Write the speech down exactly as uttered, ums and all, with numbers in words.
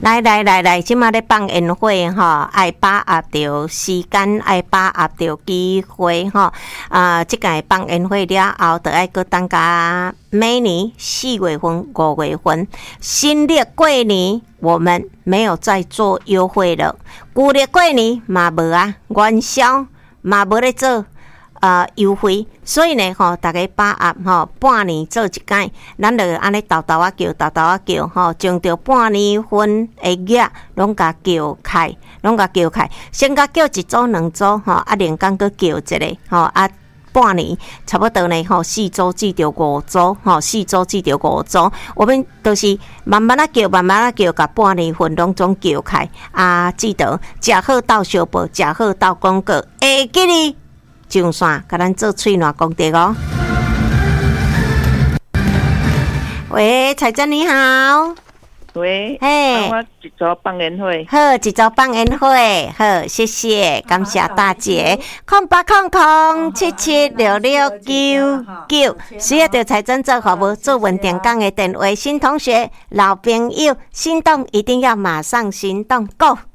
来来来来，即马咧放烟火吼，爱把握着时间，爱把握着机会吼。啊，即个放烟火了后，就爱搁等甲每年四月份、五月份，新历过年我们没有再做优惠了，旧历过年嘛无啊，元宵嘛无咧做。呃，优惠，所以呢，吼，大家把握吼，半年做一届，咱就安尼豆豆啊叫，豆豆啊叫，吼，将着半年份的额拢甲叫开，拢甲叫开，先甲叫一组两组，吼，啊，连讲搁叫一个，吼，啊，半年差不多呢，吼，四组至着五组，吼，四组至着五组，我们都是慢慢啊叫，慢慢啊叫，甲半年份拢总叫开，啊，记得食好到小报，食好到广告，会记哩。上线，甲咱做喙暖功德哦。喂，彩珍你好。 喂， 嘿， 我一组放烟火。 好，一组放烟火，好，谢谢，感谢大姐。空八空空七七六六九九，需要着彩珍做服务，做文点讲的电话，新同学、老朋友，心动一定要马上行动 ，Go！